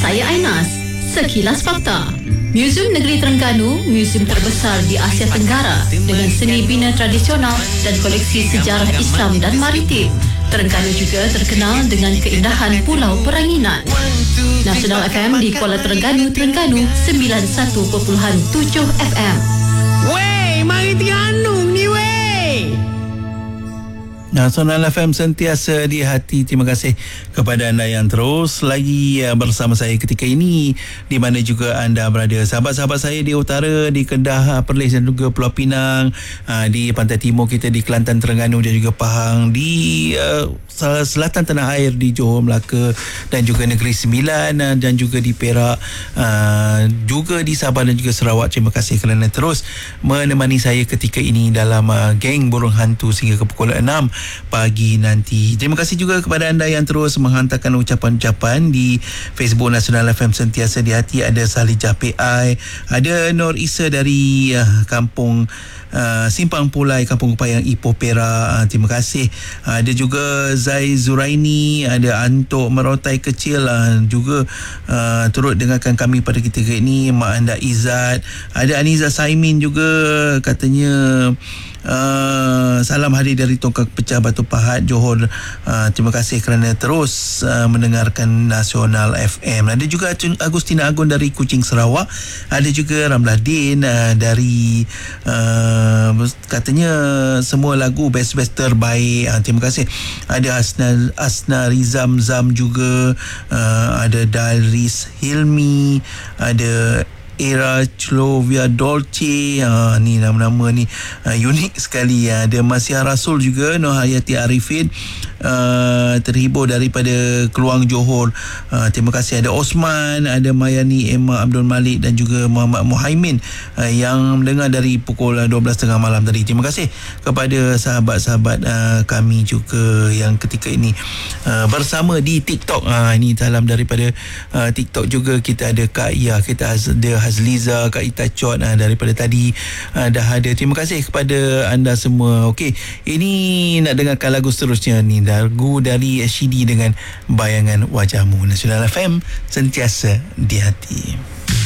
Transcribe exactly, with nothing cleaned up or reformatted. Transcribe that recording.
Saya Ainas. Sekilas Fakta. Muzium Negeri Terengganu, muzium terbesar di Asia Tenggara dengan seni bina tradisional dan koleksi sejarah Islam dan maritim. Terengganu juga terkenal dengan keindahan Pulau Peranginan. Nasional F M di Kuala Terengganu, Terengganu sembilan puluh satu perpuluhan tujuh F M. Wey, mari Terengganu ni wey. Nasional F M sentiasa di hati. Terima kasih kepada anda yang terus lagi bersama saya ketika ini, di mana juga anda berada. Sahabat-sahabat saya di utara, di Kedah, Perlis dan juga Pulau Pinang, di pantai timur kita di Kelantan, Terengganu dan juga Pahang, di uh, selatan tanah air di Johor, Melaka dan juga Negeri Sembilan, dan juga di Perak, uh, juga di Sabah dan juga Sarawak. Terima kasih kerana terus menemani saya ketika ini dalam uh, geng Burung Hantu sehingga ke pukul enam pagi nanti. Terima kasih juga kepada anda yang terus menghantarkan ucapan-ucapan di Facebook Nasional F M sentiasa di hati. Ada Salijah P I, ada Nur Isa dari uh, kampung Uh, Simpang Pulai, Kampung Kepayang, Ipoh, Perak. Uh, terima kasih. Uh, ada juga Zai Zuraini, ada Antok Merotai Kecil uh, juga uh, turut dengarkan kami pada ketika ini. Mak Anda Izzat, ada Aniza Saimin juga, katanya Uh, salam hadir dari Tongkang Pecah Batu Pahat, Johor. Uh, terima kasih kerana terus uh, mendengarkan Nasional F M. Ada juga Agustina Agun dari Kuching, Sarawak. Ada juga Ramlah Din uh, dari uh, katanya semua lagu best-best terbaik. Uh, terima kasih. Ada Asna, Asna Rizam Zam juga. Uh, ada Daris Hilmi, ada Era Clovia Dolce. Ha, ni nama-nama ni uh, unik sekali. Ya. Ada Masih Rasul juga, Nur Hayati Arifin, uh, terhibur daripada Keluang, Johor. Uh, terima kasih. Ada Osman, ada Mayani Emma Abdul Malik dan juga Muhammad Muhaimin uh, yang mendengar dari pukul dua belas tiga puluh malam tadi. Terima kasih kepada sahabat-sahabat uh, kami juga yang ketika ini uh, bersama di TikTok. Uh, ini salam daripada uh, TikTok juga. Kita ada Kak Ia, kita ada Hazliza, Kak Ita Chot uh, daripada tadi uh, dah ada. Terima kasih kepada anda semua. Okey, ini nak dengarkan lagu seterusnya ni, lagu dari Shidi dengan Bayangan Wajahmu. Nasional F M sentiasa di hati.